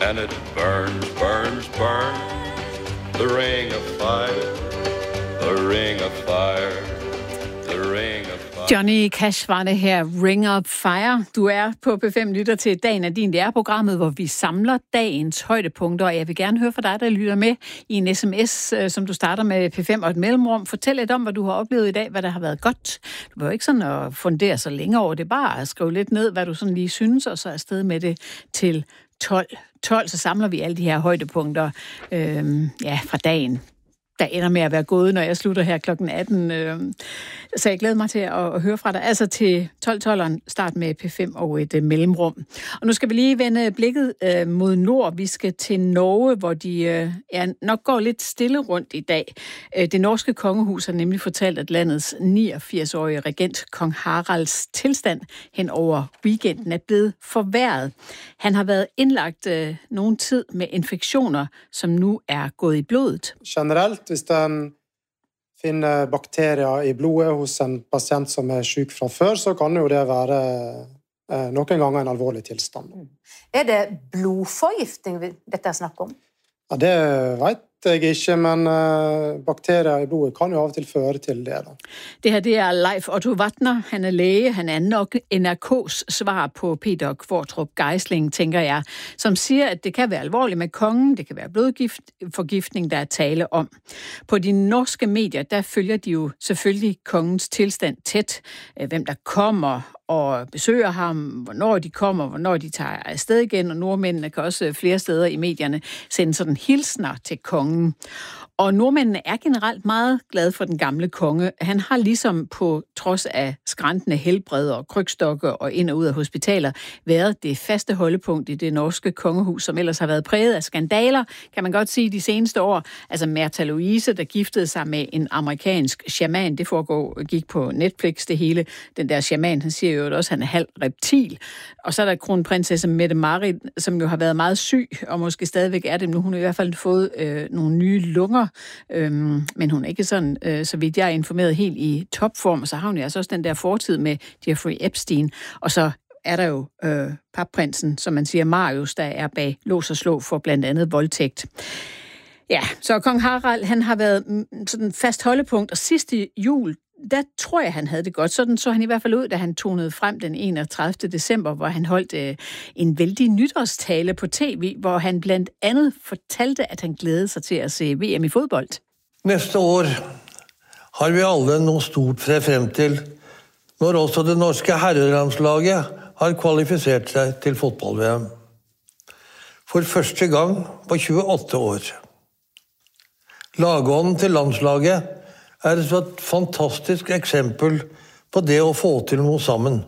and it burns, burns, burns. The ring of fire, the ring of fire, the ring of fire. Johnny Cash var det her, Ring of Fire. Du er på P5 lytter til Dagen er din. Det er programmet, hvor vi samler dagens højdepunkter, og jeg vil gerne høre fra dig, der lytter med i en sms, som du starter med P5 og et mellemrum. Fortæl lidt om, hvad du har oplevet i dag, hvad der har været godt. Du behøver ikke sådan at fundere så længe over det, bare at skrive lidt ned, hvad du sådan lige synes, og så afsted med det til 12, så samler vi alle de her højdepunkter fra dagen, der ender med at være gået, når jeg slutter her klokken 18. Så jeg glæder mig til at høre fra dig. Altså til 12'eren, start med P5 og et mellemrum. Og nu skal vi lige vende blikket mod nord. Vi skal til Norge, hvor de nok går lidt stille rundt i dag. Det norske kongehus har nemlig fortalt, at landets 89-årige regent, kong Haralds tilstand hen over weekenden er blevet forværret. Han har været indlagt nogen tid med infektioner, som nu er gået i blodet. Generelt, hvis den finner bakterier i blodet hos en patient som er syk fra før, så kan jo det være noen ganger en alvorlig tilstand. Er det blodforgiftning dette er snakk om? Ja, det vet jeg ikke, men bakterier i blodet kan jo av og til føre til det. Da. Det her, det er Leif Otto Vatner. Han er læge. Han er nok NRK's svar på Peter Kvartrup Geisling, tænker jeg, som siger, at det kan være alvorligt med kongen. Det kan være blodforgiftning, der er tale om. På de norske medier, der følger de jo selvfølgelig kongens tilstand tæt. Hvem der kommer og besøger ham, hvornår de kommer, hvornår de tager afsted igen, og nordmændene kan også flere steder i medierne sende sådan hilsner til kongen. Og nordmændene er generelt meget glade for den gamle konge. Han har ligesom på trods af skrantende helbred og krykstokke og ind og ud af hospitaler været det faste holdepunkt i det norske kongehus, som ellers har været præget af skandaler, kan man godt sige, de seneste år. Altså Märtha Louise, der giftede sig med en amerikansk shaman. Det gik på Netflix, det hele. Den der shaman, han siger jo også, at han er halv reptil. Og så er der kronprinsesse Mette-Marit, som jo har været meget syg, og måske stadigvæk er det nu. Hun har i hvert fald fået nogle nye lunger, men hun er ikke sådan, så vidt jeg er informeret, helt i topform, og så har hun jo altså også den der fortid med Jeffrey Epstein, og så er der jo papprinsen, som man siger, Marius, der er bag lås og slå for blandt andet voldtægt. Ja, så kong Harald, han har været sådan fast holdepunkt, og sidste jul, der tror jeg, han havde det godt. Sådan så han i hvert fald ud, da han tonede frem den 31. december, hvor han holdt en vældig nytårstale på tv, hvor han blandt andet fortalte, at han glædede sig til at se VM i fodbold. Næste år har vi alle noget stort se frem til, når også det norske herrelandslaget har kvalificeret sig til fodbold-VM. For første gang på 28 år. Lagånden til landslaget er et fantastisk eksempel på det at få til noget sammen.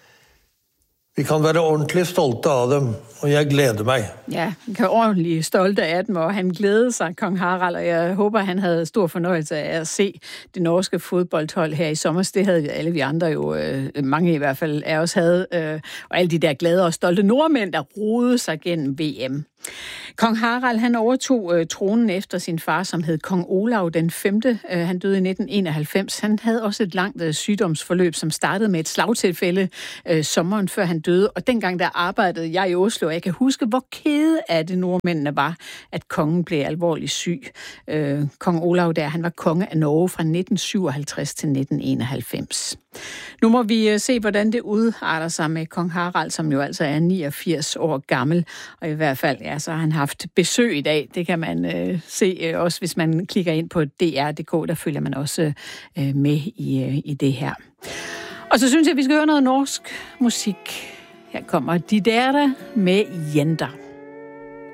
Vi kan være ordentligt stolte af dem, og jeg glæder mig. Ja, vi kan ordentligt stolte af dem, og han glædede sig, kong Harald, og jeg håber, han havde stor fornøjelse af at se det norske fodboldhold her i sommer. Det havde alle vi andre jo, mange i hvert fald af os havde, og alle de der glade og stolte nordmænd, der rodede sig gennem VM. Kong Harald, han overtog tronen efter sin far, som hed kong Olav den 5. Han døde i 1991. Han havde også et langt sygdomsforløb, som startede med et slagtilfælde sommeren før han døde. Og dengang der arbejdede jeg i Oslo, og jeg kan huske, hvor kede af det nordmændene var, at kongen blev alvorligt syg. Kong Olav der, han var konge af Norge fra 1957 til 1991. Nu må vi se, hvordan det udarter sig med kong Harald, som jo altså er 89 år gammel. Og i hvert fald, ja, så har han haft besøg i dag. Det kan man se også, hvis man klikker ind på dr.dk. Der følger man også med i det her. Og så synes jeg, at vi skal høre noget norsk musik. Her kommer De Der med Jenter.